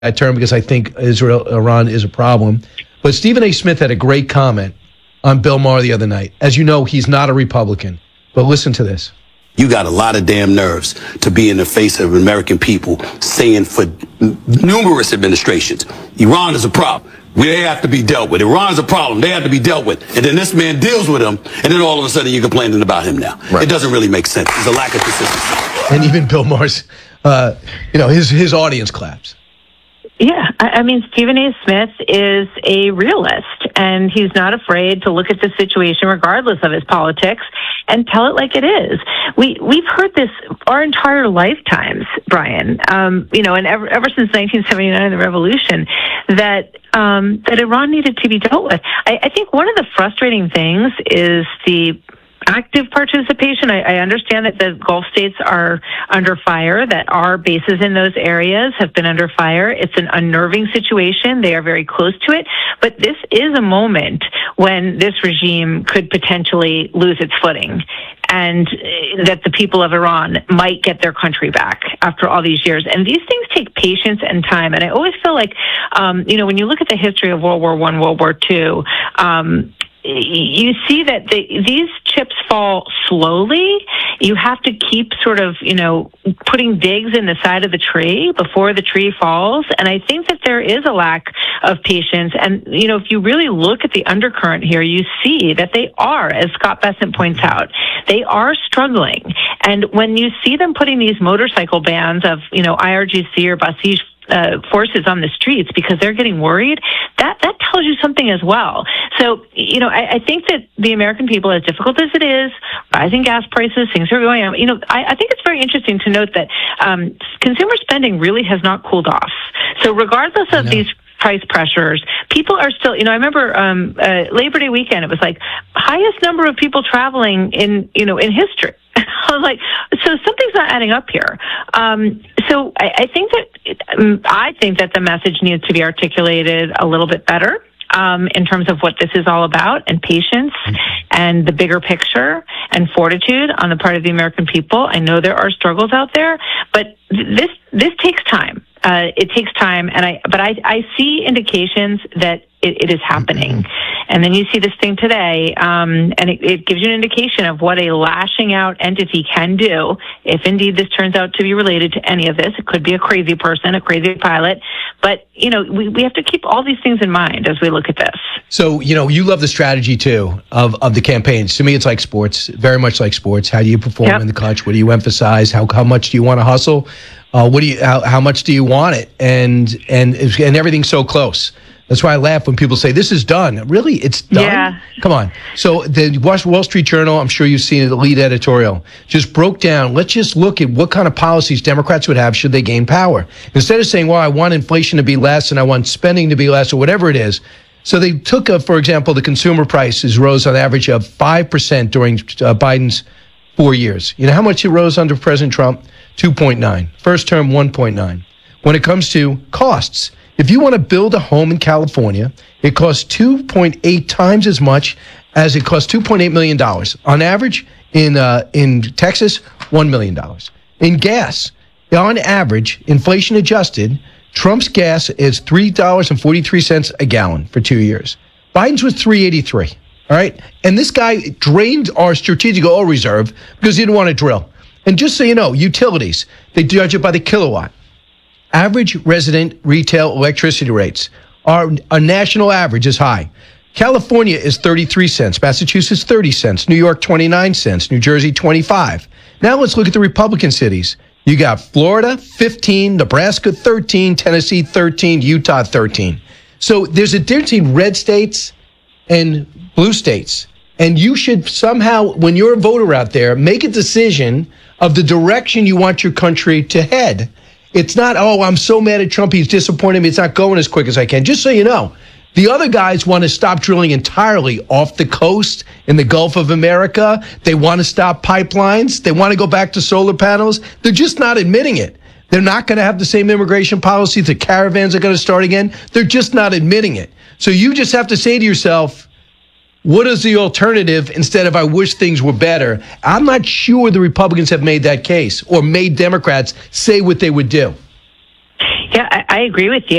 that term because I think Iran is a problem. But Stephen A. Smith had a great comment on Bill Maher the other night. As you know, he's not a Republican. But listen to this. You got a lot of damn nerves to be in the face of American people saying for numerous administrations, Iran is a problem. They have to be dealt with. Iran's a problem. They have to be dealt with. And then this man deals with them, and then all of a sudden you're complaining about him now. Right. It doesn't really make sense. There's a lack of consistency. And even Bill Maher's, his audience claps. Yeah, I mean, Stephen A. Smith is a realist, and he's not afraid to look at the situation, regardless of his politics, and tell it like it is. We've heard this our entire lifetimes, Brian. And ever since 1979, the revolution, that Iran needed to be dealt with. I think one of the frustrating things is the active participation. I understand that the Gulf states are under fire, that our bases in those areas have been under fire. It's an unnerving situation. They are very close to it. But this is a moment when this regime could potentially lose its footing, and that the people of Iran might get their country back after all these years. And these things take patience and time. And I always feel like, when you look at the history of World War I, World War II, you see that these chips fall slowly. You have to keep sort of, putting digs in the side of the tree before the tree falls. And I think that there is a lack of patience. And, if you really look at the undercurrent here, you see that they are, as Scott Bessent points out, they are struggling. And when you see them putting these motorcycle bans of, IRGC or Basij forces on the streets because they're getting worried, that tells you something as well. So, I think that the American people, as difficult as it is, rising gas prices, things are going on. I think it's very interesting to note that consumer spending really has not cooled off. So regardless of these price pressures, people are still, I remember Labor Day weekend, it was like highest number of people traveling in history. I was like, so something's not adding up here. So I think that the message needs to be articulated a little bit better in terms of what this is all about, and patience and the bigger picture and fortitude on the part of the American people. I know there are struggles out there, but this takes time. It takes time, but I see indications that it is happening. And then you see this thing today, and it gives you an indication of what a lashing out entity can do if indeed this turns out to be related to any of this. It could be a crazy person, a crazy pilot, but we have to keep all these things in mind as we look at this. So, you love the strategy too of the campaigns. To me, it's like sports, very much like sports. How do you perform in the clutch? What do you emphasize? How much do you want to hustle? How much do you want it? And everything's so close. That's why I laugh when people say, this is done. Really? It's done? Yeah. Come on. So the Wall Street Journal, I'm sure you've seen the lead editorial, just broke down, let's just look at what kind of policies Democrats would have should they gain power. Instead of saying, well, I want inflation to be less and I want spending to be less or whatever it is. So they took, for example, the consumer prices rose on average of 5% during Biden's 4 years. You know how much it rose under President Trump? 2.9. First term, 1.9. When it comes to costs, if you want to build a home in California, it costs 2.8 times as much as it costs $2.8 million. On average, in Texas, $1 million. In gas, on average, inflation adjusted, Trump's gas is $3.43 a gallon for 2 years. Biden's was $3.83. All right? And this guy drained our strategic oil reserve because he didn't want to drill. And just so you know, utilities, they judge it by the kilowatt. Average resident retail electricity rates are a national average is high. California is 33 cents, Massachusetts 30 cents, New York 29 cents, New Jersey 25. Now let's look at the Republican cities. You got Florida 15, Nebraska 13, Tennessee 13, Utah 13. So there's a difference between red states and blue states. And you should somehow, when you're a voter out there, make a decision of the direction you want your country to head. It's not, oh, I'm so mad at Trump, he's disappointed me, it's not going as quick as I can. Just so you know, the other guys want to stop drilling entirely off the coast in the Gulf of America. They want to stop pipelines. They want to go back to solar panels. They're just not admitting it. They're not going to have the same immigration policy. The caravans are going to start again. They're just not admitting it. So you just have to say to yourself, what is the alternative instead of I wish things were better? I'm not sure the Republicans have made that case or made Democrats say what they would do. Yeah, I agree with you.